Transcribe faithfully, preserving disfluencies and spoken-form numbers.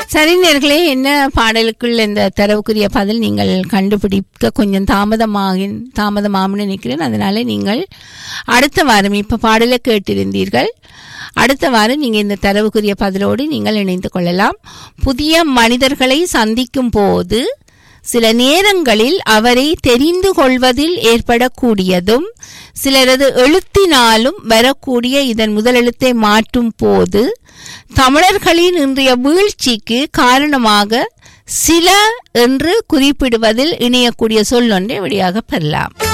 சரி நேர்களே, என்ன பாடலுக்குள் இந்த தரவுக்குரிய பதில் நீங்கள் கண்டுபிடிக்க கொஞ்சம் தாமதமாக தாமதமாகும்னு நினைக்கிறேன். அதனால நீங்கள் அடுத்த வாரம் இப்ப பாடலை கேட்டிருந்தீர்கள், அடுத்த வாரம் நீங்க இந்த தரவுக்குரிய பதிலோடு நீங்கள் இணைந்து கொள்ளலாம். புதிய மனிதர்களை சந்திக்கும் போது சில நேரங்களில் அவரை தெரிந்து கொள்வதில் ஏற்படக்கூடியதும் சிலரது எழுத்தினாலும் வரக்கூடிய இதன் முதலெழுத்தை மாற்றும் போது தமிழர்களின் இன்றைய வீழ்ச்சிக்கு காரணமாக சில என்று குறிப்பிடுவதில் இணையக்கூடிய சொல் ஒன்றை வழியாக பெறலாம்.